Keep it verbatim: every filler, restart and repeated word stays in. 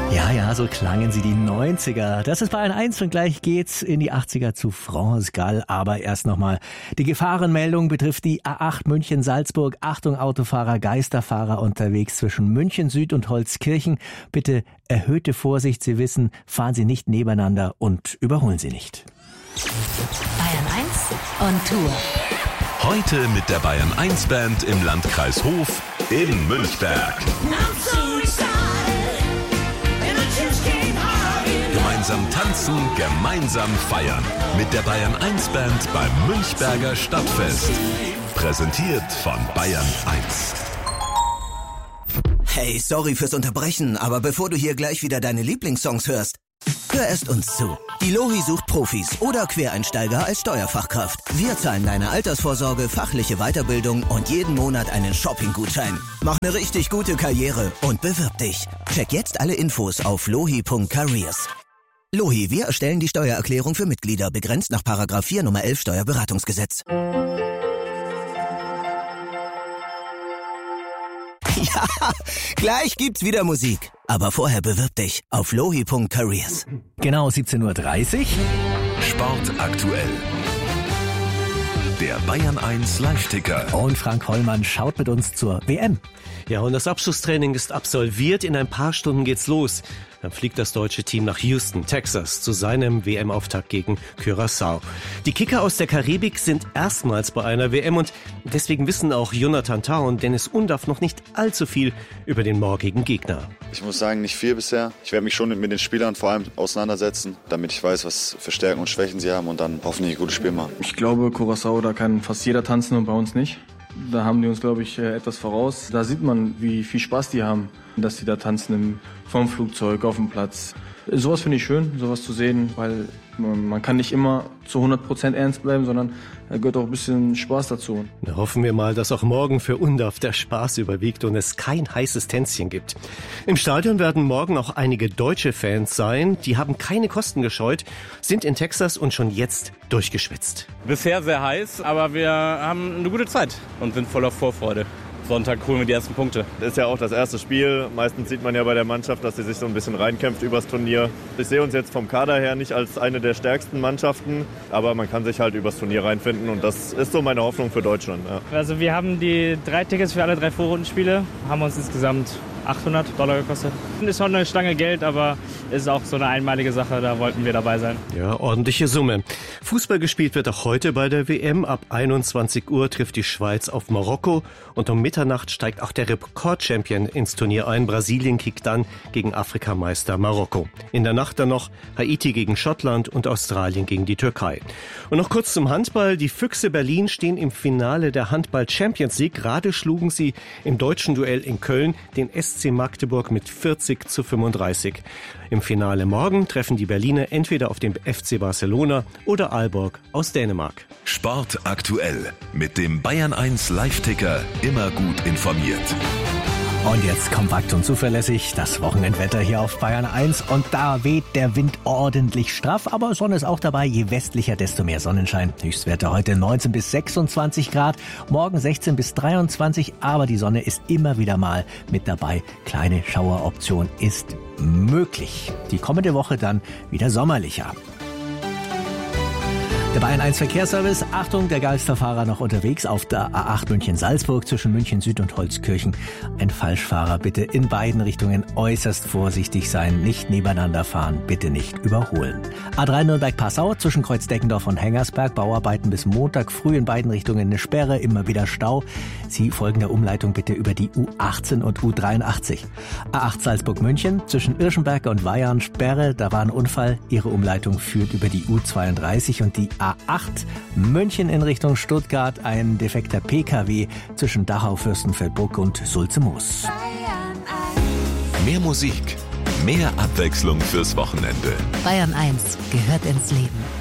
Ja, ja, so klangen sie, die neunziger. Das ist Bayern eins und gleich geht's in die achtziger zu France Gall. Aber erst nochmal, die Gefahrenmeldung betrifft die A acht München-Salzburg. Achtung, Autofahrer, Geisterfahrer unterwegs zwischen München Süd und Holzkirchen. Bitte erhöhte Vorsicht. Sie wissen, fahren Sie nicht nebeneinander und überholen Sie nicht. Bayern eins on Tour. Heute mit der Bayern eins Band im Landkreis Hof in Münchberg. Gemeinsam tanzen, gemeinsam feiern. Mit der Bayern eins Band beim Münchberger Stadtfest. Präsentiert von Bayern eins. Hey, sorry fürs Unterbrechen, aber bevor du hier gleich wieder deine Lieblingssongs hörst, hör erst uns zu. Die Lohi sucht Profis oder Quereinsteiger als Steuerfachkraft. Wir zahlen deine Altersvorsorge, fachliche Weiterbildung und jeden Monat einen Shopping-Gutschein. Mach eine richtig gute Karriere und bewirb dich. Check jetzt alle Infos auf lohi punkt careers. Lohi, wir erstellen die Steuererklärung für Mitglieder, begrenzt nach Paragraph vier Nummer elf Steuerberatungsgesetz. Ja, gleich gibt's wieder Musik. Aber vorher bewirb dich auf lohi punkt careers. Genau, siebzehn Uhr dreißig. Sport aktuell. Der Bayern eins Live-Ticker. Und Frank Hollmann schaut mit uns zur W M. Ja, und das Abschlusstraining ist absolviert. In ein paar Stunden geht's los. Dann fliegt das deutsche Team nach Houston, Texas, zu seinem W M-Auftakt gegen Curaçao. Die Kicker aus der Karibik sind erstmals bei einer W M und deswegen wissen auch Jonathan Tah und Dennis Undaff noch nicht allzu viel über den morgigen Gegner. Ich muss sagen, nicht viel bisher. Ich werde mich schon mit den Spielern vor allem auseinandersetzen, damit ich weiß, was für Stärken und Schwächen sie haben und dann hoffentlich ein gutes Spiel machen. Ich glaube, Curaçao, da kann fast jeder tanzen und bei uns nicht. Da haben die uns, glaube ich, etwas voraus. Da sieht man, wie viel Spaß die haben, dass die da tanzen im, vom Flugzeug, auf dem Platz. Sowas finde ich schön, sowas zu sehen, weil man kann nicht immer zu hundert Prozent ernst bleiben, sondern da gehört auch ein bisschen Spaß dazu. Na, hoffen wir mal, dass auch morgen für Undaff der Spaß überwiegt und es kein heißes Tänzchen gibt. Im Stadion werden morgen auch einige deutsche Fans sein. Die haben keine Kosten gescheut, sind in Texas und schon jetzt durchgeschwitzt. Bisher sehr heiß, aber wir haben eine gute Zeit und sind voller Vorfreude. Sonntag holen wir die ersten Punkte. Das ist ja auch das erste Spiel. Meistens sieht man ja bei der Mannschaft, dass sie sich so ein bisschen reinkämpft übers Turnier. Ich sehe uns jetzt vom Kader her nicht als eine der stärksten Mannschaften, aber man kann sich halt übers Turnier reinfinden und das ist so meine Hoffnung für Deutschland. Ja. Also wir haben die drei Tickets für alle drei Vorrundenspiele, haben uns insgesamt achthundert Dollar gekostet. Ist schon eine Stange Geld, aber ist auch so eine einmalige Sache, da wollten wir dabei sein. Ja, ordentliche Summe. Fußball gespielt wird auch heute bei der W M. Ab einundzwanzig Uhr trifft die Schweiz auf Marokko und um Mitternacht steigt auch der Rekordchampion ins Turnier ein. Brasilien kickt dann gegen Afrikameister Marokko. In der Nacht dann noch Haiti gegen Schottland und Australien gegen die Türkei. Und noch kurz zum Handball. Die Füchse Berlin stehen im Finale der Handball-Champions League. Gerade schlugen sie im deutschen Duell in Köln den S C Magdeburg mit vierzig zu fünfunddreißig. Im Finale morgen treffen die Berliner entweder auf den F C Barcelona oder Aalborg aus Dänemark. Sport aktuell mit dem Bayern eins Live-Ticker. Immer gut informiert. Und jetzt kompakt und zuverlässig das Wochenendwetter hier auf Bayern eins. Und da weht der Wind ordentlich straff, aber Sonne ist auch dabei. Je westlicher, desto mehr Sonnenschein. Höchstwerte heute neunzehn bis sechsundzwanzig Grad, morgen sechzehn bis dreiundzwanzig. Aber die Sonne ist immer wieder mal mit dabei. Kleine Schaueroption ist möglich. Die kommende Woche dann wieder sommerlicher. Der Bayern eins Verkehrsservice. Achtung, der Geisterfahrer noch unterwegs auf der A acht München-Salzburg zwischen München Süd und Holzkirchen. Ein Falschfahrer, bitte in beiden Richtungen äußerst vorsichtig sein. Nicht nebeneinander fahren, bitte nicht überholen. A drei Nürnberg-Passau zwischen Kreuzdeckendorf und Hengersberg. Bauarbeiten bis Montag früh in beiden Richtungen eine Sperre, immer wieder Stau. Sie folgen der Umleitung bitte über die U achtzehn und U dreiundachtzig. A acht Salzburg-München zwischen Irschenberg und Weihern Sperre. Da war ein Unfall. Ihre Umleitung führt über die U zweiunddreißig und die A acht München in Richtung Stuttgart, ein defekter P K W zwischen Dachau, Fürstenfeldbruck und Sulze-Moos. Mehr Musik, mehr Abwechslung fürs Wochenende. Bayern eins gehört ins Leben.